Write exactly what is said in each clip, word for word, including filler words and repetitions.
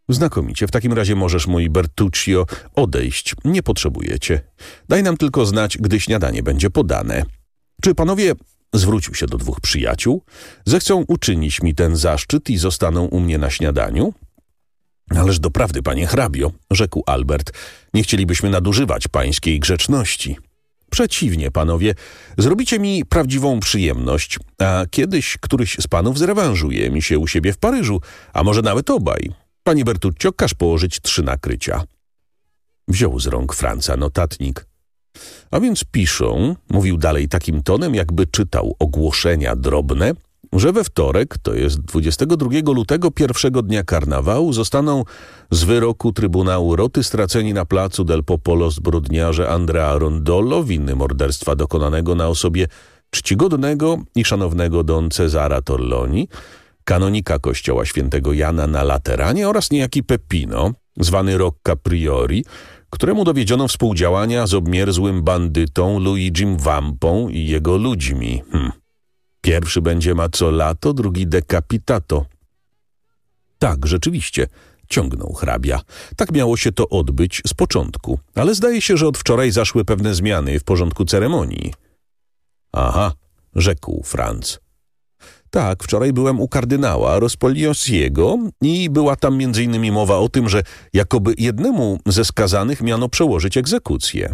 Znakomicie, w takim razie możesz, mój Bertuccio, odejść. Nie potrzebujecie. Daj nam tylko znać, gdy śniadanie będzie podane. Czy panowie, zwrócił się do dwóch przyjaciół, zechcą uczynić mi ten zaszczyt i zostaną u mnie na śniadaniu? Ależ doprawdy, panie hrabio, rzekł Albert, nie chcielibyśmy nadużywać pańskiej grzeczności. Przeciwnie, panowie, zrobicie mi prawdziwą przyjemność, a kiedyś któryś z panów zrewanżuje mi się u siebie w Paryżu, a może nawet obaj. Panie Bertuccio, każ położyć trzy nakrycia. Wziął z rąk Franca notatnik. A więc piszą, mówił dalej takim tonem, jakby czytał ogłoszenia drobne, że we wtorek, to jest dwudziestego drugiego lutego, pierwszego dnia karnawału, zostaną z wyroku Trybunału Roty straceni na placu del Popolo zbrodniarze Andrea Rondolo, winny morderstwa dokonanego na osobie czcigodnego i szanownego don Cezara Torloni, kanonika kościoła świętego Jana na Lateranie oraz niejaki Peppino, zwany Rocca Priori, któremu dowiedziono współdziałania z obmierzłym bandytą Luigim Vampą i jego ludźmi. Hm. Pierwszy będzie mazzolato, drugi decapitato. Tak, rzeczywiście, ciągnął hrabia. Tak miało się to odbyć z początku, ale zdaje się, że od wczoraj zaszły pewne zmiany w porządku ceremonii. Aha, rzekł Franz. Tak, wczoraj byłem u kardynała Rospoliosiego i była tam między innymi mowa o tym, że jakoby jednemu ze skazanych miano przełożyć egzekucję.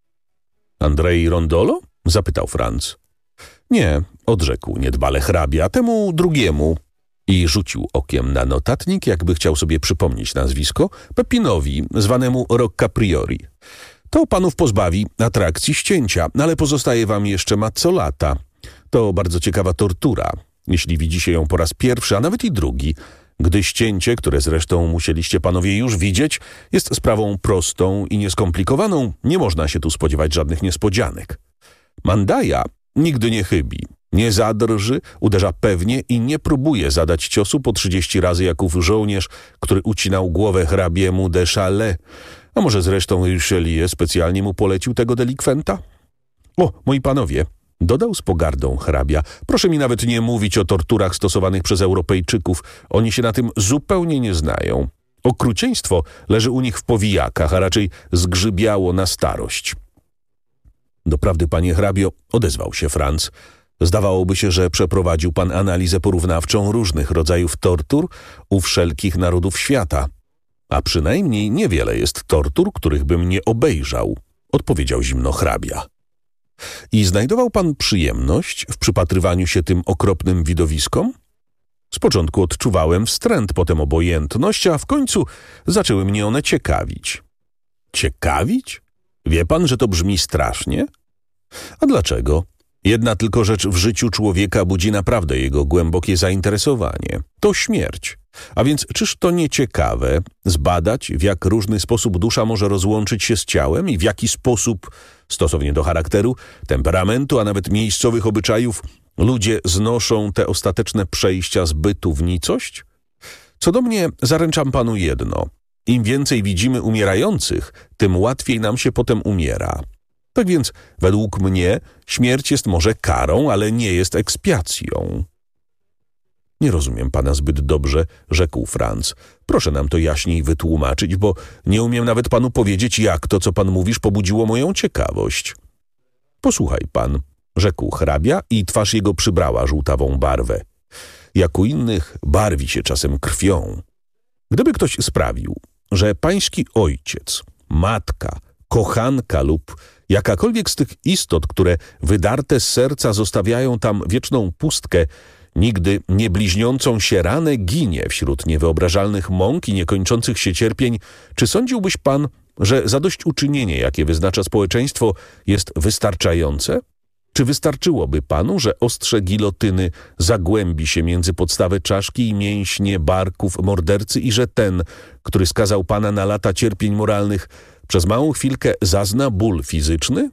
Andrei Rondolo? Zapytał Franz. Nie, odrzekł niedbale hrabia, temu drugiemu. I rzucił okiem na notatnik, jakby chciał sobie przypomnieć nazwisko, Peppinowi, zwanemu Rocca Priori. To panów pozbawi atrakcji ścięcia, ale pozostaje wam jeszcze mazzolata. To bardzo ciekawa tortura, jeśli widzi się ją po raz pierwszy, a nawet i drugi, gdy ścięcie, które zresztą musieliście panowie już widzieć, jest sprawą prostą i nieskomplikowaną, nie można się tu spodziewać żadnych niespodzianek. Mandaja nigdy nie chybi, nie zadrży, uderza pewnie i nie próbuje zadać ciosu po trzydzieści razy jak ów żołnierz, który ucinał głowę hrabiemu de Chalais. A może zresztą Richelieu specjalnie mu polecił tego delikwenta? O, moi panowie, dodał z pogardą hrabia, proszę mi nawet nie mówić o torturach stosowanych przez Europejczyków. Oni się na tym zupełnie nie znają. Okrucieństwo leży u nich w powijakach, a raczej zgrzybiało na starość. Doprawdy, panie hrabio, odezwał się Franz. Zdawałoby się, że przeprowadził pan analizę porównawczą różnych rodzajów tortur u wszelkich narodów świata. A przynajmniej niewiele jest tortur, których bym nie obejrzał, odpowiedział zimno hrabia. I znajdował pan przyjemność w przypatrywaniu się tym okropnym widowiskom? Z początku odczuwałem wstręt, potem obojętność, a w końcu zaczęły mnie one ciekawić. Ciekawić? Wie pan, że to brzmi strasznie? A dlaczego? Jedna tylko rzecz w życiu człowieka budzi naprawdę jego głębokie zainteresowanie. To śmierć. A więc czyż to nie ciekawe zbadać, w jak różny sposób dusza może rozłączyć się z ciałem i w jaki sposób, stosownie do charakteru, temperamentu, a nawet miejscowych obyczajów, ludzie znoszą te ostateczne przejścia z bytu w nicość? Co do mnie, zaręczam panu jedno. Im więcej widzimy umierających, tym łatwiej nam się potem umiera. Tak więc, według mnie, śmierć jest może karą, ale nie jest ekspiacją. Nie rozumiem pana zbyt dobrze, rzekł Franz. Proszę nam to jaśniej wytłumaczyć, bo nie umiem nawet panu powiedzieć, jak to, co pan mówisz, pobudziło moją ciekawość. Posłuchaj pan, rzekł hrabia i twarz jego przybrała żółtawą barwę. Jak u innych barwi się czasem krwią. Gdyby ktoś sprawił, że pański ojciec, matka, kochanka lub jakakolwiek z tych istot, które wydarte z serca zostawiają tam wieczną pustkę, nigdy nie bliźniącą się ranę, ginie wśród niewyobrażalnych mąk i niekończących się cierpień, czy sądziłbyś pan, że zadośćuczynienie, jakie wyznacza społeczeństwo, jest wystarczające? Czy wystarczyłoby panu, że ostrze gilotyny zagłębi się między podstawę czaszki i mięśnie barków mordercy i że ten, który skazał pana na lata cierpień moralnych, przez małą chwilkę zazna ból fizyczny?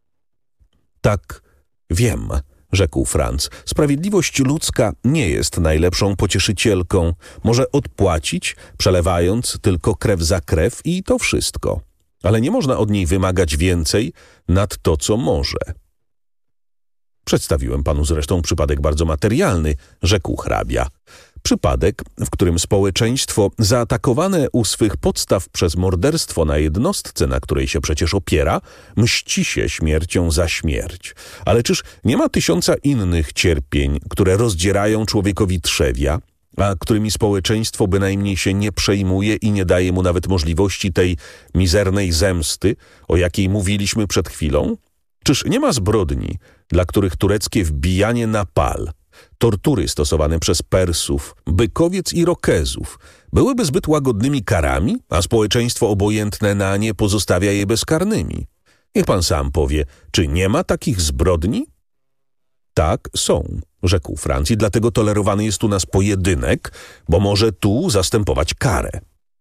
Tak, wiem, rzekł Franz. Sprawiedliwość ludzka nie jest najlepszą pocieszycielką. Może odpłacić, przelewając tylko krew za krew i to wszystko. Ale nie można od niej wymagać więcej nad to, co może. Przedstawiłem panu zresztą przypadek bardzo materialny, rzekł hrabia. Przypadek, w którym społeczeństwo zaatakowane u swych podstaw przez morderstwo na jednostce, na której się przecież opiera, mści się śmiercią za śmierć. Ale czyż nie ma tysiąca innych cierpień, które rozdzierają człowiekowi trzewia, a którymi społeczeństwo bynajmniej się nie przejmuje i nie daje mu nawet możliwości tej mizernej zemsty, o jakiej mówiliśmy przed chwilą? Czyż nie ma zbrodni, dla których tureckie wbijanie na pal, tortury stosowane przez Persów, Bykowiec i Rokezów byłyby zbyt łagodnymi karami, a społeczeństwo obojętne na nie pozostawia je bezkarnymi? Niech pan sam powie, czy nie ma takich zbrodni? Tak, są, rzekł Franz, i dlatego tolerowany jest u nas pojedynek, bo może tu zastępować karę.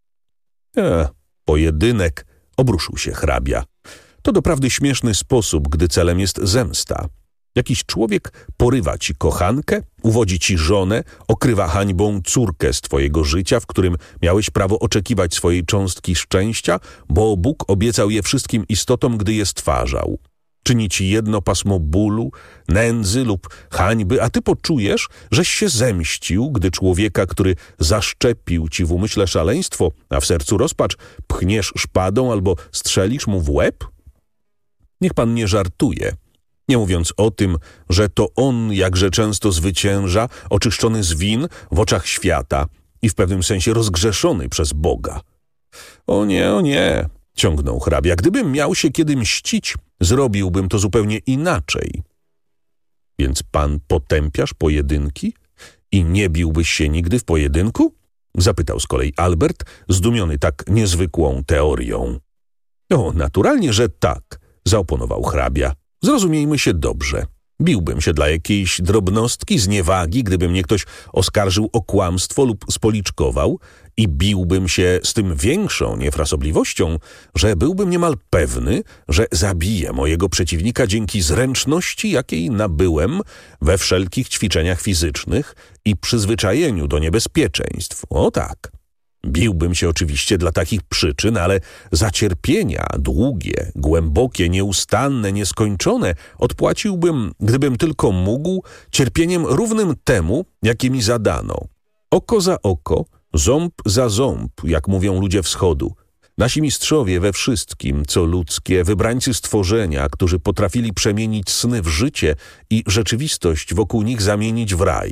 E, pojedynek, obruszył się hrabia. To doprawdy śmieszny sposób, gdy celem jest zemsta. Jakiś człowiek porywa ci kochankę, uwodzi ci żonę, okrywa hańbą córkę z twojego życia, w którym miałeś prawo oczekiwać swojej cząstki szczęścia, bo Bóg obiecał je wszystkim istotom, gdy je stwarzał. Czyni ci jedno pasmo bólu, nędzy lub hańby, a ty poczujesz, żeś się zemścił, gdy człowieka, który zaszczepił ci w umyśle szaleństwo, a w sercu rozpacz, pchniesz szpadą albo strzelisz mu w łeb? Niech pan nie żartuje. Nie mówiąc o tym, że to on jakże często zwycięża, oczyszczony z win w oczach świata i w pewnym sensie rozgrzeszony przez Boga. O nie, o nie, ciągnął hrabia. Gdybym miał się kiedy mścić, zrobiłbym to zupełnie inaczej. Więc pan potępiasz pojedynki i nie biłbyś się nigdy w pojedynku? Zapytał z kolei Albert, zdumiony tak niezwykłą teorią. O, naturalnie, że tak, zaoponował hrabia. Zrozumiejmy się dobrze. Biłbym się dla jakiejś drobnostki, zniewagi, gdyby mnie ktoś oskarżył o kłamstwo lub spoliczkował, i biłbym się z tym większą niefrasobliwością, że byłbym niemal pewny, że zabiję mojego przeciwnika dzięki zręczności, jakiej nabyłem we wszelkich ćwiczeniach fizycznych i przyzwyczajeniu do niebezpieczeństw. O tak. Biłbym się oczywiście dla takich przyczyn, ale za cierpienia długie, głębokie, nieustanne, nieskończone odpłaciłbym, gdybym tylko mógł, cierpieniem równym temu, jakie mi zadano. Oko za oko, ząb za ząb, jak mówią ludzie wschodu. Nasi mistrzowie we wszystkim, co ludzkie, wybrańcy stworzenia, którzy potrafili przemienić sny w życie i rzeczywistość wokół nich zamienić w raj.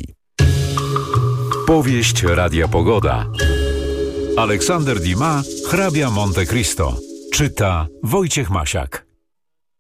Powieść Radia Pogoda. Aleksander Dumas, Hrabia Monte Cristo. Czyta Wojciech Masiak.